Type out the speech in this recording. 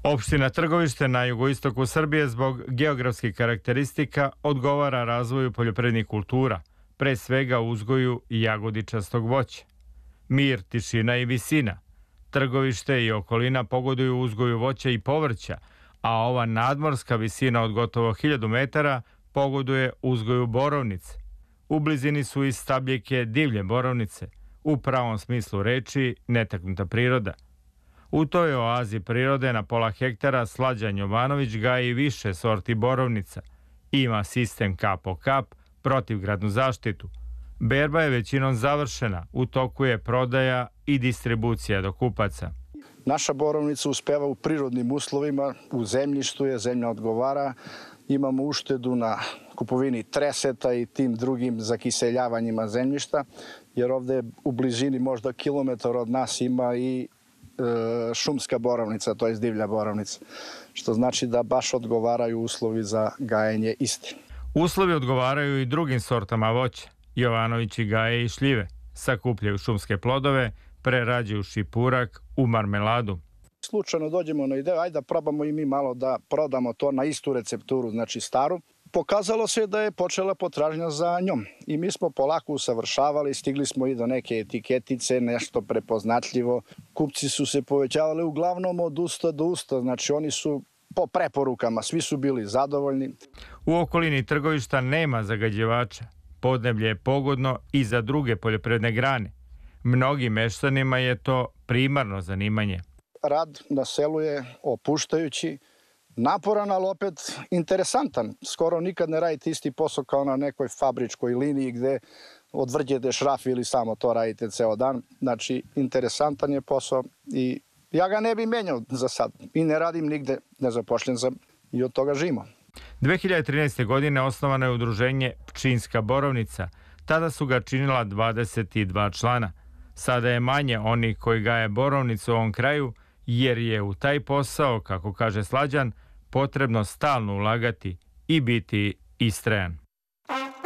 Opština Trgovište na jugoistoku Srbije zbog geografskih karakteristika odgovara razvoju poljoprivrednih kultura, pre svega uzgoju jagodičastog voća. Mir, tišina i visina. Trgovište i okolina pogoduju uzgoju voća i povrća, a ova nadmorska visina od gotovo 1000 metara pogoduje uzgoju borovnice. U blizini su i stabljike divlje borovnice, u pravom smislu reči netaknuta priroda. U toj oazi prirode na pola hektara Slađan Jovanović gaji više sorti borovnica. Ima sistem kap po kap, protivgradnu zaštitu. Berba je većinom završena, u toku je prodaja i distribucija do kupaca. Naša borovnica uspeva u prirodnim uslovima, u zemljištu je, zemlja odgovara. Imamo uštedu na kupovini treseta i tim drugim zakiseljavanjima zemljišta, jer ovde u blizini možda kilometar od nas ima i šumska borovnica, to je divlja borovnica, što znači da baš odgovaraju uslovi za gajenje iste. Uslovi odgovaraju i drugim sortama voća. Jovanovići gaje i šljive, sakupljaju šumske plodove, prerađuju šipurak u marmeladu. Slučajno dođemo na ideju, ajde da probamo i mi malo da prodamo to na istu recepturu, znači staru. Pokazalo se da je počela potražnja za njom i mi smo polako usavršavali, stigli smo i do neke etiketice, nešto prepoznatljivo. Kupci su se povećavali uglavnom od usta do usta, znači oni su po preporukama, svi su bili zadovoljni. U okolini Trgovišta nema zagađivača. Podneblje je pogodno i za druge poljoprivredne grane. Mnogim meštanima je to primarno zanimanje. Rad na selu je opuštajući, naporan, ali opet interesantan. Skoro nikad ne radite isti posao kao na nekoj fabričkoj liniji gde odvrđete šraf ili samo to radite ceo dan. Znači, interesantan je posao i ja ga ne bih menjao za sad. I ne radim nigde, ne zapošljen sam i od toga živimo. 2013. godine osnovano je udruženje Pčinjska borovnica. Tada su ga činila 22 člana. Sada je manje onih koji gaje borovnicu u ovom kraju, jer je u taj posao, kako kaže Slađan, potrebno stalno ulagati i biti istrajan.